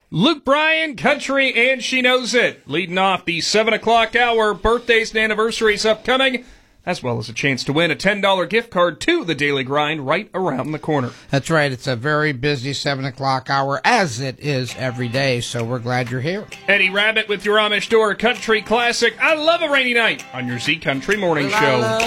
Luke Bryan, Country, and She Knows It. Leading off the 7 o'clock hour, birthdays and anniversaries upcoming, as well as a chance to win a $10 gift card to the Daily Grind right around the corner. That's right. It's a very busy 7 o'clock hour, as it is every day, so we're glad you're here. Eddie Rabbit with your Amish Door Country Classic, I Love a Rainy Night, on your Z Country Morning Show.